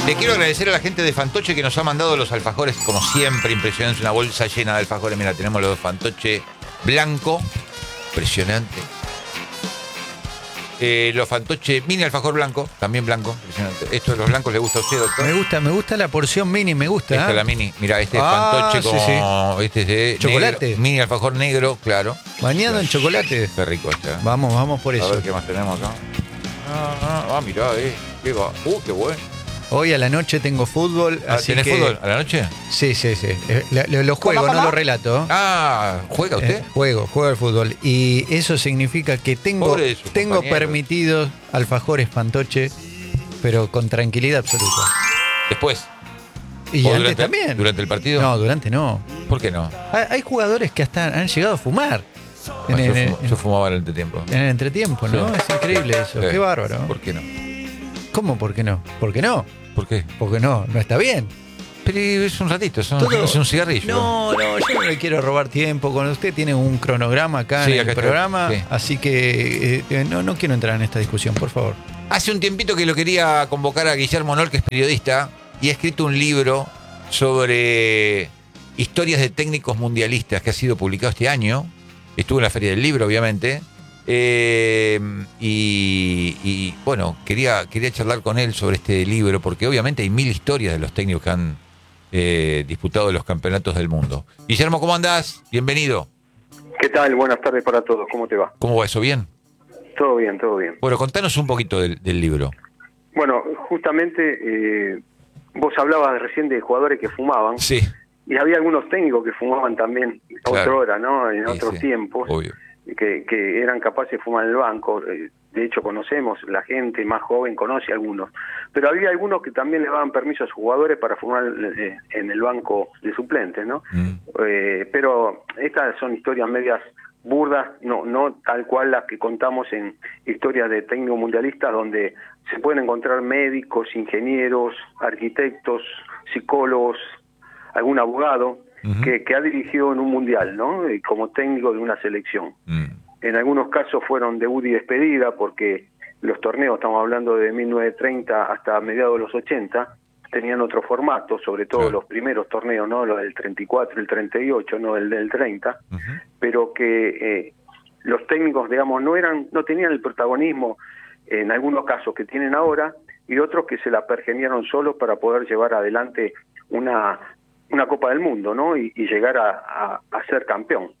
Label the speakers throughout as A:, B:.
A: Le quiero agradecer a la gente de Fantoche que nos ha mandado los alfajores, como siempre, impresionante. Una bolsa llena de alfajores. Mira, tenemos los Fantoche blanco, impresionante. Los Fantoche mini alfajor blanco, también blanco, impresionante. Esto de los blancos le gusta a usted, doctor.
B: Me gusta la porción mini, me gusta.
A: Esta es la mini. Mira, este es Fantoche con
B: sí.
A: este es de
B: chocolate.
A: Negro, mini alfajor negro, claro.
B: Bañado en chocolate.
A: Qué rico este.
B: Vamos por eso.
A: A ver qué más tenemos acá. Mirá, qué va. Qué bueno.
B: Hoy a la noche tengo fútbol. Así
A: ¿Tenés
B: que...
A: fútbol a la noche?
B: Sí. Lo juego, no lo relato.
A: ¿Juega usted?
B: Juego al fútbol. Y eso significa que tengo permitidos alfajores Fantoche, pero con tranquilidad absoluta.
A: Después.
B: Y antes también.
A: ¿Durante el partido?
B: No, durante no.
A: ¿Por qué no?
B: Hay jugadores que hasta han llegado a fumar.
A: Yo fumaba en el entretiempo.
B: En el entretiempo, ¿no? Sí. Es increíble eso. Qué bárbaro.
A: ¿Por qué no?
B: ¿Cómo por qué no? ¿Por qué no?
A: ¿Por qué?
B: Porque no está bien.
A: Pero es un ratito, es un cigarrillo.
B: No, yo no le quiero robar tiempo. Con usted tiene un cronograma acá en el programa, así que no quiero entrar en esta discusión, por favor.
A: Hace un tiempito que lo quería convocar a Guillermo Nol, que es periodista, y ha escrito un libro sobre historias de técnicos mundialistas que ha sido publicado este año. Estuvo en la Feria del Libro, obviamente. Y bueno, quería charlar con él sobre este libro, porque obviamente hay 1000 historias de los técnicos que han disputado los campeonatos del mundo. Guillermo, ¿cómo andás? Bienvenido.
C: ¿Qué tal? Buenas tardes para todos. ¿Cómo te va?
A: ¿Cómo va eso? ¿Bien?
C: Todo bien.
A: Bueno, contanos un poquito del libro.
C: Bueno, justamente vos hablabas recién de jugadores que fumaban.
A: Sí.
C: Y había algunos técnicos que fumaban también a otra hora, ¿no? En otros tiempos.
A: Obvio.
C: Que eran capaces de fumar en el banco. De hecho, conocemos, la gente más joven conoce a algunos. Pero había algunos que también le daban permiso a sus jugadores para fumar en el banco de suplentes, ¿no? Pero estas son historias medias burdas, no tal cual las que contamos en historias de técnicos mundialistas, donde se pueden encontrar médicos, ingenieros, arquitectos, psicólogos, algún abogado, que ha dirigido en un mundial, ¿no? Como técnico de una selección. En algunos casos fueron debut y despedida, porque los torneos, estamos hablando de 1930 hasta mediados de los 80, tenían otro formato, sobre todo los primeros torneos, ¿no? Los del 34 y el 38, no el del 30, pero que los técnicos, digamos, no tenían el protagonismo en algunos casos que tienen ahora, y otros que se la pergeniaron solos para poder llevar adelante una Copa del Mundo, ¿no? Y llegar a ser campeón.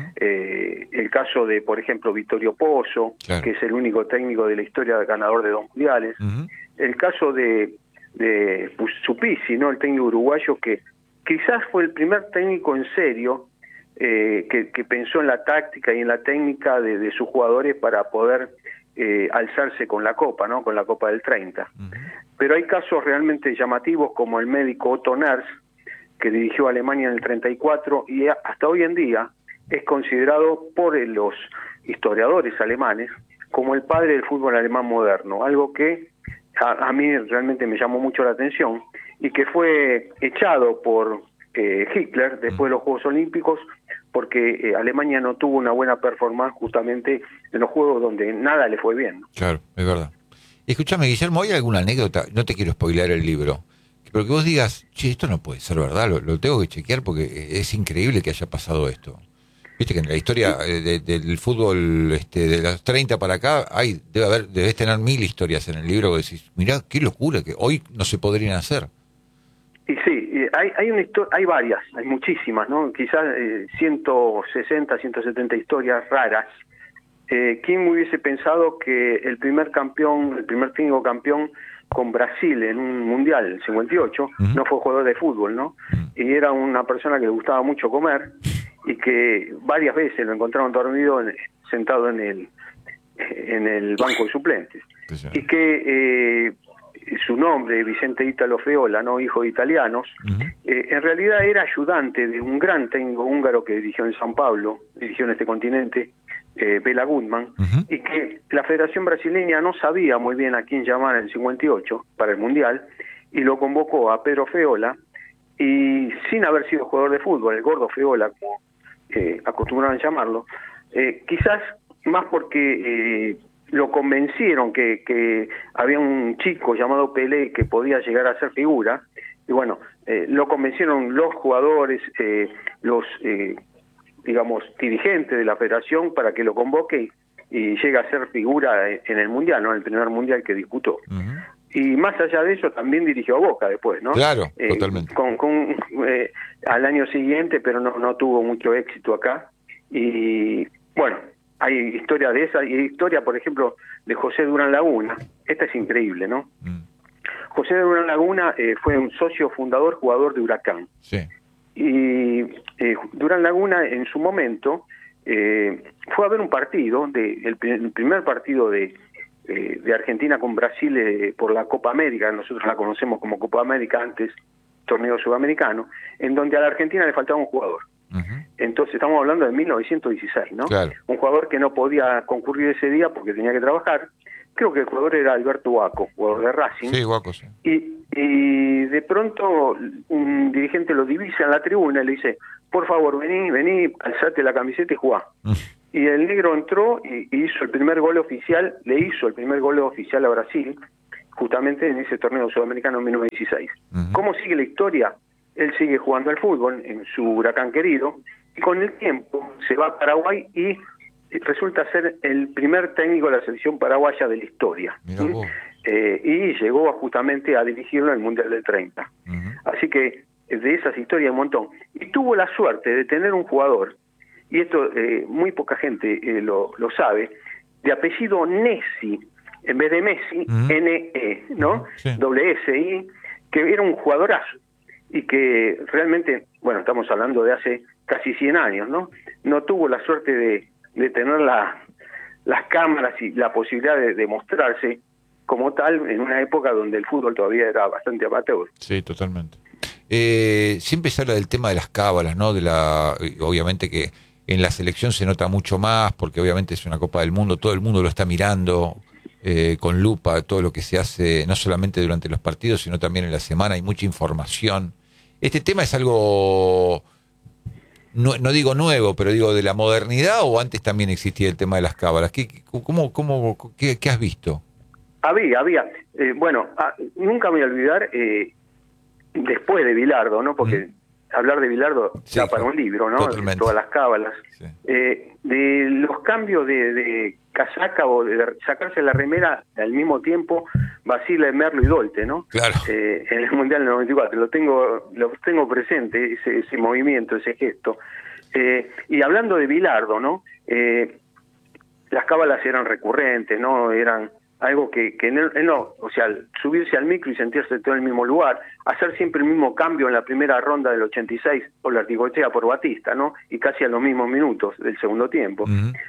C: El caso de, por ejemplo, Vittorio Pozzo, que es el único técnico de la historia ganador de 2 mundiales. El caso de Supisi, ¿no? El técnico uruguayo, que quizás fue el primer técnico en serio que pensó en la táctica y en la técnica de sus jugadores para poder alzarse con la Copa, ¿no? Con la Copa del 30. Pero hay casos realmente llamativos, como el médico Otto Ners, que dirigió a Alemania en el 34 y hasta hoy en día es considerado por los historiadores alemanes como el padre del fútbol alemán moderno, algo que a mí realmente me llamó mucho la atención, y que fue echado por Hitler después de los Juegos Olímpicos, porque Alemania no tuvo una buena performance justamente en los Juegos donde nada le fue bien.
A: Claro, es verdad. Escúchame, Guillermo, ¿hay alguna anécdota? No te quiero spoilear el libro, pero que vos digas, che, esto no puede ser verdad, lo tengo que chequear porque es increíble que haya pasado esto. Viste que en la historia del fútbol de los 30 para acá debes tener 1000 historias en el libro que decís, mirá, qué locura, que hoy no se podrían hacer.
C: Y sí, hay varias, hay muchísimas, ¿no? Quizás 160, 170 historias raras. ¿Quién hubiese pensado que el primer técnico campeón con Brasil en un mundial, el 58, no fue jugador de fútbol, ¿no? Y era una persona que le gustaba mucho comer, y que varias veces lo encontraron dormido sentado en el banco de suplentes. Y que su nombre, Vicente Ítalo Feola, ¿no? Hijo de italianos, en realidad era ayudante de un gran técnico húngaro que dirigió en San Pablo, dirigió en este continente, Bela Gutmann, y que la Federación Brasileña no sabía muy bien a quién llamar en el 58 para el Mundial, y lo convocó a Pedro Feola, y sin haber sido jugador de fútbol, el gordo Feola, como acostumbraban llamarlo, quizás más porque lo convencieron que había un chico llamado Pelé que podía llegar a ser figura, y bueno, lo convencieron los jugadores, los digamos dirigentes de la federación para que lo convoque y llegue a ser figura en el Mundial, ¿no? El primer Mundial que disputó. Y más allá de eso también dirigió a Boca después, ¿no?
A: Claro, totalmente.
C: Al año siguiente, pero no tuvo mucho éxito acá. Y bueno, hay historia de esa, y historia, por ejemplo, de José Durán Laguna. Esta es increíble, ¿no? José Durán Laguna fue un socio fundador, jugador de Huracán.
A: Sí.
C: Y Durán Laguna en su momento fue a ver un partido, el primer partido de Argentina con Brasil por la Copa América, nosotros la conocemos como Copa América, antes torneo sudamericano, en donde a la Argentina le faltaba un jugador. Entonces estamos hablando de 1916, ¿no?
A: Claro.
C: Un jugador que no podía concurrir ese día porque tenía que trabajar. Creo que el jugador era Alberto Guaco, jugador de Racing.
A: Sí, Guaco, sí.
C: Y de pronto un dirigente lo divisa en la tribuna y le dice, por favor, vení, alzate la camiseta y jugá. Y el negro entró y hizo el primer gol oficial, le hizo el primer gol oficial a Brasil, justamente en ese torneo sudamericano en 1916. ¿Cómo sigue la historia? Él sigue jugando al fútbol en su Huracán querido, y con el tiempo se va a Paraguay y resulta ser el primer técnico de la selección paraguaya de la historia. Y llegó justamente a dirigirlo en el Mundial del 30. Así que de esas historias hay un montón. Y tuvo la suerte de tener un jugador, y esto muy poca gente lo sabe, de apellido Nessi, en vez de Messi, N-E, ¿no?
A: Sí.
C: Doble S-I, que era un jugadorazo, y que realmente, bueno, estamos hablando de hace casi 100 años, ¿no? No tuvo la suerte de tener las cámaras y la posibilidad de mostrarse como tal en una época donde el fútbol todavía era bastante amateur.
A: Sí, totalmente. Siempre se habla del tema de las cábalas, ¿no? Obviamente que en la selección se nota mucho más, porque obviamente es una Copa del Mundo, todo el mundo lo está mirando con lupa, todo lo que se hace, no solamente durante los partidos, sino también en la semana, hay mucha información. ¿Este tema es algo, no digo nuevo, pero digo de la modernidad, o antes también existía el tema de las cábalas? ¿Qué has visto?
C: Había. Bueno, nunca me voy a olvidar, después de Bilardo, ¿no? Porque hablar de Bilardo
A: sí,
C: da para un libro, ¿no?
A: Totalmente.
C: Todas las cábalas.
A: Sí.
C: De los cambios de casaca o de sacarse la remera al mismo tiempo, Basile, Merlo y Dolte, ¿no?
A: Claro.
C: En el Mundial del 94. Lo tengo presente, ese movimiento, ese gesto. Y hablando de Bilardo, ¿no? Las cábalas eran recurrentes, ¿no? Eran algo que no, o sea, subirse al micro y sentirse todo en el mismo lugar, hacer siempre el mismo cambio en la primera ronda del 86 por la Artigochea por Batista, ¿no? Y casi a los mismos minutos del segundo tiempo.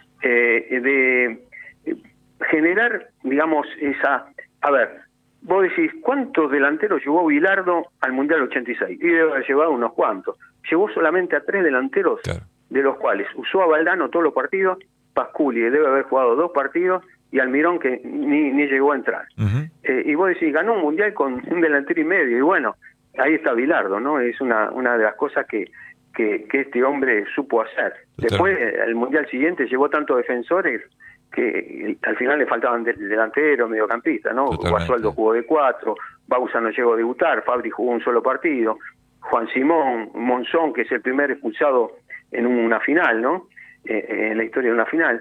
C: De generar, digamos, a ver, vos decís, ¿cuántos delanteros llevó Bilardo al Mundial 86? Y debe haber llevado unos cuantos. Llevó solamente a 3 delanteros, claro, de los cuales usó a Valdano todos los partidos, Pasculi debe haber jugado 2 partidos, y Almirón que ni llegó a entrar. Y vos decís, ganó un Mundial con un delantero y medio, y bueno, ahí está Bilardo, ¿no? Es una de las cosas que este hombre supo hacer. Después, el Mundial siguiente llevó tantos defensores que al final le faltaban delanteros, mediocampistas, ¿no? Basualdo jugó de 4, Bausa no llegó a debutar, Fabri jugó un solo partido, Juan Simón, Monzón, que es el primer expulsado en una final, ¿no? En la historia de una final.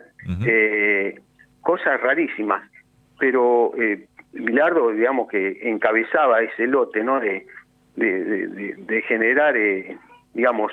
C: Cosas rarísimas, pero Bilardo, digamos, que encabezaba ese lote, ¿no? De generar, digamos,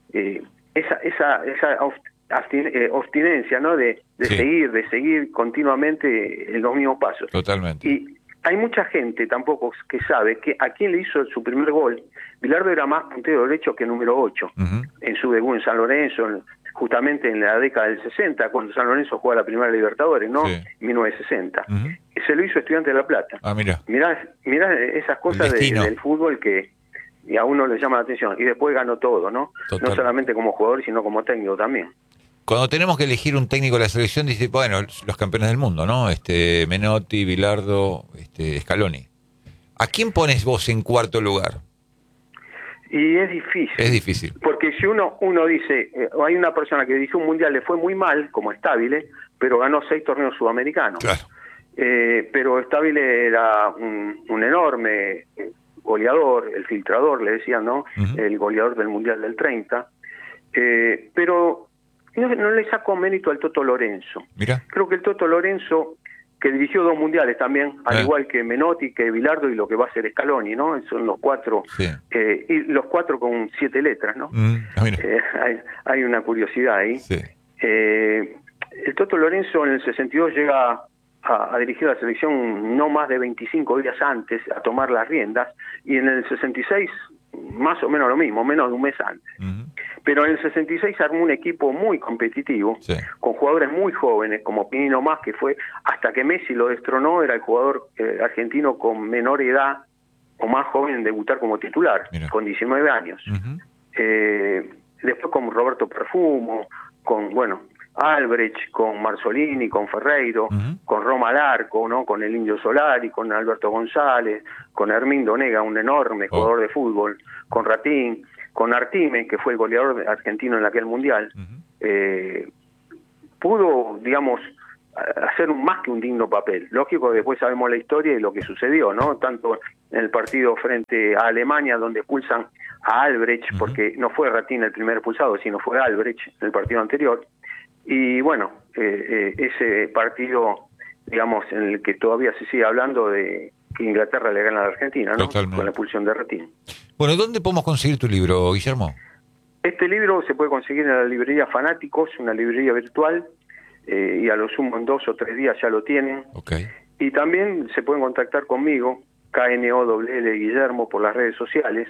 C: esa abstinencia, ¿no? De seguir continuamente en los mismos pasos.
A: Totalmente.
C: Y hay mucha gente tampoco que sabe que a quién le hizo su primer gol. Bilardo era más puntero derecho que número 8 en su debut en San Lorenzo, justamente en la década del 60, cuando San Lorenzo jugaba la primera Libertadores, ¿no? En 1960. Se lo hizo Estudiante de La Plata. Mirá esas cosas del fútbol que a uno le llama la atención. Y después ganó todo, ¿no? Total. No solamente como jugador, sino como técnico también.
A: Cuando tenemos que elegir un técnico de la selección, dice, bueno, los campeones del mundo, ¿no? Menotti, Bilardo, Scaloni. ¿A quién pones vos en cuarto lugar?
C: Y es difícil.
A: Es difícil.
C: Porque si uno dice, hay una persona que dirigió un mundial, le fue muy mal, como Stabile, pero ganó 6 torneos sudamericanos.
A: Claro.
C: Pero Stabile era un enorme goleador, el filtrador, le decían, ¿no? El goleador del Mundial del 30. Pero no le saco mérito al Toto Lorenzo.
A: Mira.
C: Creo que el Toto Lorenzo, que dirigió 2 mundiales también, al igual que Menotti, que Bilardo y lo que va a ser Scaloni, ¿no? Son los 4,
A: sí.
C: Y los 4 con 7 letras, ¿no? Hay una curiosidad ahí.
A: Sí.
C: El Toto Lorenzo en el 62 llega a dirigir la selección no más de 25 días antes, a tomar las riendas, y en el 66 más o menos lo mismo, menos de un mes antes. Pero en el 66 armó un equipo muy competitivo, sí, con jugadores muy jóvenes, como Pinino Más, que fue, hasta que Messi lo destronó, era el jugador argentino con menor edad o más joven en debutar como titular, con 19 años. Después con Roberto Perfumo, con, Albrecht, con Marzolini, con Ferreiro, con Roma Larco, ¿no? Con el Indio Solari, con Alberto González, con Hermindo Nega, un enorme jugador de fútbol, con Ratín, con Artime, que fue el goleador argentino en aquel mundial. Pudo, digamos, hacer más que un digno papel. Lógico que después sabemos la historia y lo que sucedió, ¿no? Tanto en el partido frente a Alemania, donde expulsan a Albrecht, porque no fue Ratín el primer expulsado, sino fue Albrecht en el partido anterior. Y ese partido, digamos, en el que todavía se sigue hablando de que Inglaterra le gana a la Argentina, ¿no? Totalmente. Con la expulsión de Ratín.
A: Bueno, ¿dónde podemos conseguir tu libro, Guillermo?
C: Este libro se puede conseguir en la librería Fanáticos, una librería virtual, y a lo sumo en 2 o 3 días ya lo tienen.
A: Okay.
C: Y también se pueden contactar conmigo, KNOWL Guillermo, por las redes sociales,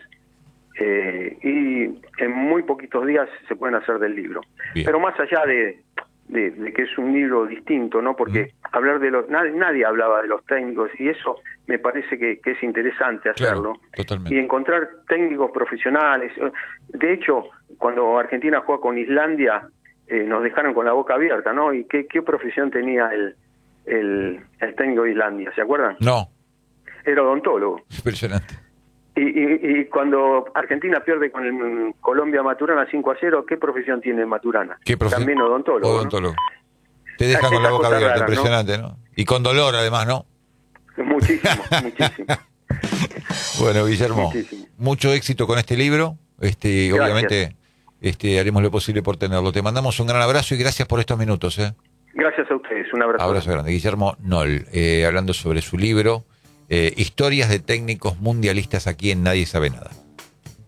C: y en muy poquitos días se pueden hacer del libro. Bien. Pero más allá de que es un libro distinto, ¿no? Porque hablar de nadie hablaba de los técnicos, y eso me parece que es interesante hacerlo. Claro, totalmente. Y encontrar técnicos profesionales. De hecho, cuando Argentina juega con Islandia, nos dejaron con la boca abierta, ¿no? ¿Y qué profesión tenía el técnico de Islandia? ¿Se acuerdan?
A: No.
C: Era odontólogo.
A: Impresionante.
C: Y cuando Argentina pierde con el Colombia Maturana 5-0, ¿qué profesión tiene Maturana? También odontólogo.
A: Odontólogo. ¿No? Te deja con la boca abierta, impresionante, ¿no? Y con dolor, además, ¿no?
C: Muchísimo, muchísimo.
A: Bueno, Guillermo, mucho éxito con este libro. Obviamente haremos lo posible por tenerlo. Te mandamos un gran abrazo y gracias por estos minutos.
C: Gracias a ustedes, un abrazo.
A: Abrazo grande. Guillermo Noll, hablando sobre su libro, Historias de técnicos mundialistas aquí en Nadie Sabe Nada.